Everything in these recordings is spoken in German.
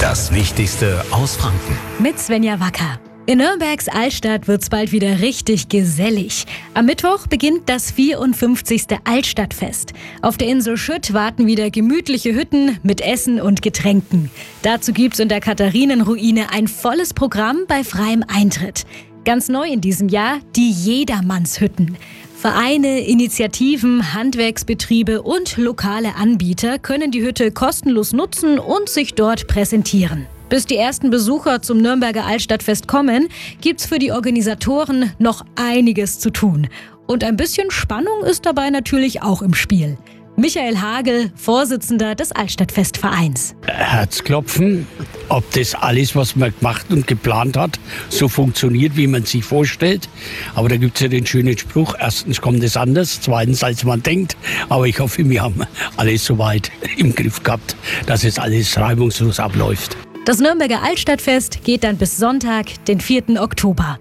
Das Wichtigste aus Franken. Mit Svenja Wacker. In Nürnbergs Altstadt wird's bald wieder richtig gesellig. Am Mittwoch beginnt das 54. Altstadtfest. Auf der Insel Schütt warten wieder gemütliche Hütten mit Essen und Getränken. Dazu gibt's in der Katharinenruine ein volles Programm bei freiem Eintritt. Ganz neu in diesem Jahr die Jedermannshütten. Vereine, Initiativen, Handwerksbetriebe und lokale Anbieter können die Hütte kostenlos nutzen und sich dort präsentieren. Bis die ersten Besucher zum Nürnberger Altstadtfest kommen, gibt's für die Organisatoren noch einiges zu tun. Und ein bisschen Spannung ist dabei natürlich auch im Spiel. Michael Hagel, Vorsitzender des Altstadtfestvereins. Herzklopfen, ob das alles, was man gemacht und geplant hat, so funktioniert, wie man sich vorstellt. Aber da gibt es ja den schönen Spruch, erstens kommt es anders, zweitens als man denkt. Aber ich hoffe, wir haben alles soweit im Griff gehabt, dass es alles reibungslos abläuft. Das Nürnberger Altstadtfest geht dann bis Sonntag, den 4. Oktober.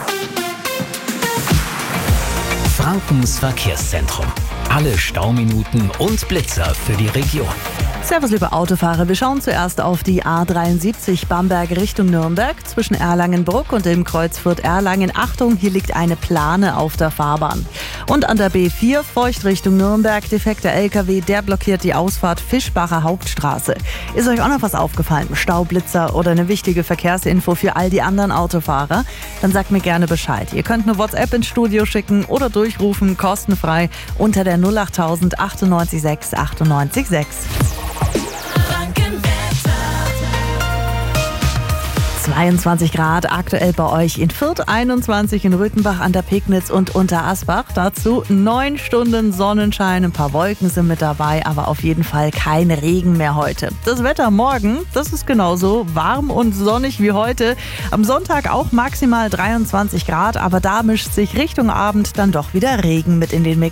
Frankens Verkehrszentrum. Alle Stauminuten und Blitzer für die Region. Servus, liebe Autofahrer. Wir schauen zuerst auf die A73 Bamberg Richtung Nürnberg zwischen Erlangen-Bruck und dem Kreuz Fürth-Erlangen. Achtung, hier liegt eine Plane auf der Fahrbahn. Und an der B4 Feucht Richtung Nürnberg, defekter LKW, der blockiert die Ausfahrt Fischbacher Hauptstraße. Ist euch auch noch was aufgefallen? Staublitzer oder eine wichtige Verkehrsinfo für all die anderen Autofahrer? Dann sagt mir gerne Bescheid. Ihr könnt eine WhatsApp ins Studio schicken oder durchrufen, kostenfrei unter der 08000 98 6 98 6. 22 Grad aktuell bei euch in Fürth, 21 in Rüttenbach an der Pegnitz und Unterasbach. Dazu 9 Stunden Sonnenschein, ein paar Wolken sind mit dabei, aber auf jeden Fall kein Regen mehr heute. Das Wetter morgen, das ist genauso warm und sonnig wie heute. Am Sonntag auch maximal 23 Grad, aber da mischt sich Richtung Abend dann doch wieder Regen mit in den Mix.